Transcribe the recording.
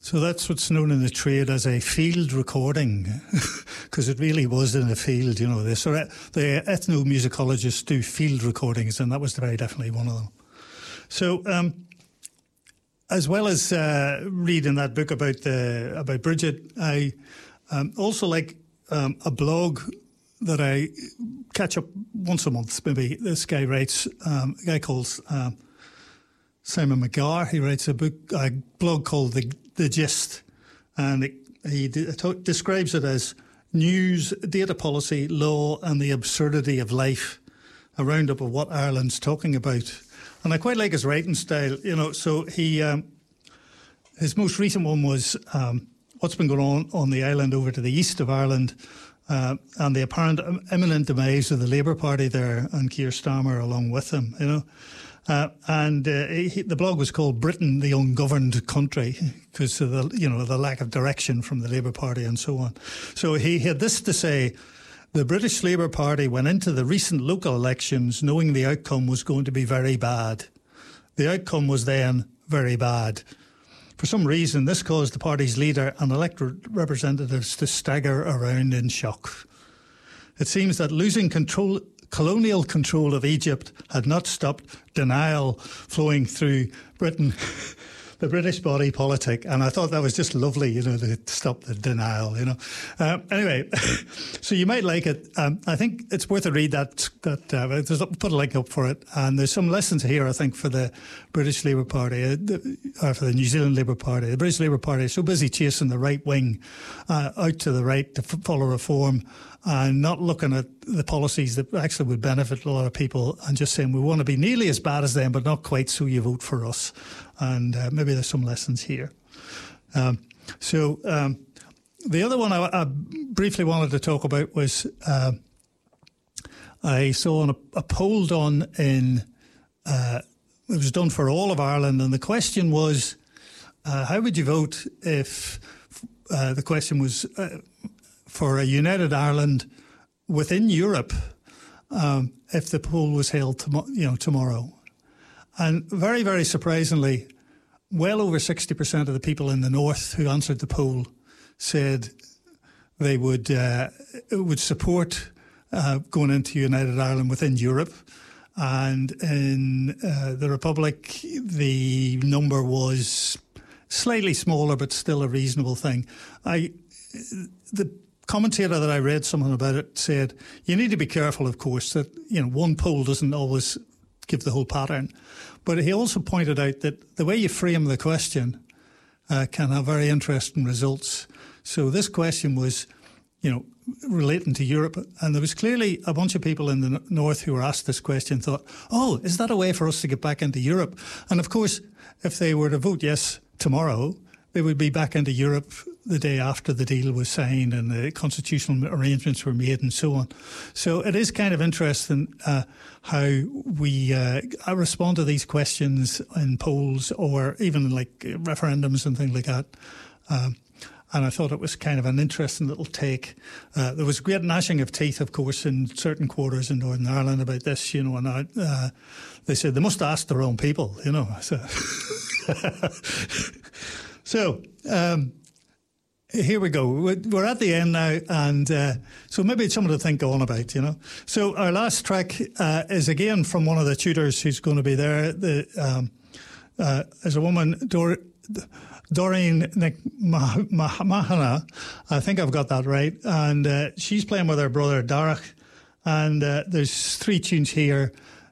So that's what's known in the trade as a field recording, because it really was in a field, you know. The ethnomusicologists do field recordings, and that was very definitely one of them. So, as well as reading that book about Bridget, I also like a blog that I catch up once a month. Maybe this guy writes, a guy called Simon McGarr. He writes a blog called The Gist, and he describes it as news, data policy, law, and the absurdity of life, a roundup of what Ireland's talking about. And I quite like his writing style, you know. So his most recent one was what's been going on the island over to the east of Ireland, and the apparent imminent demise of the Labour Party there, and Keir Starmer along with them, you know. The blog was called "Britain, the Ungoverned Country," because of the lack of direction from the Labour Party and so on. So he had this to say: the British Labour Party went into the recent local elections knowing the outcome was going to be very bad. The outcome was then very bad. For some reason, this caused the party's leader and elected representatives to stagger around in shock. It seems that losing colonial control of Egypt had not stopped denial flowing through Britain, the British body politic. And I thought that was just lovely, you know, to stop the denial, you know. Anyway, so you might like it. I think it's worth a read. Put a link up for it. And there's some lessons here, I think, for the British Labour Party, or for the New Zealand Labour Party. The British Labour Party is so busy chasing the right wing out to the right to follow reform, and not looking at the policies that actually would benefit a lot of people, and just saying we want to be nearly as bad as them, but not quite, so you vote for us. And maybe there's some lessons here. The other one I briefly wanted to talk about was I saw a poll done it was done for all of Ireland, and the question was, how would you vote if the question was for a united Ireland within Europe, if the poll was held tomorrow. And very, very surprisingly, well over 60% of the people in the north who answered the poll said they would support going into united Ireland within Europe. And in the Republic, the number was slightly smaller, but still a reasonable thing. The commentator that I read something about it said, you need to be careful, of course, that one poll doesn't always give the whole pattern. But he also pointed out that the way you frame the question can have very interesting results. So this question was, relating to Europe, and there was clearly a bunch of people in the north who were asked this question thought, oh, is that a way for us to get back into Europe? And of course, if they were to vote yes tomorrow, they would be back into Europe the day after the deal was signed and the constitutional arrangements were made and so on. So it is kind of interesting how we respond to these questions in polls or even like referendums and things like that. And I thought it was kind of an interesting little take. There was great gnashing of teeth, of course, in certain quarters in Northern Ireland about this, and they said they must ask their own people, So, here we go. We're at the end now, and so maybe it's something to think on about, So our last track is again from one of the tutors who's going to be there. There's a woman, Doreen Mahana, I think I've got that right, and she's playing with her brother Darach, and there's 3 tunes here.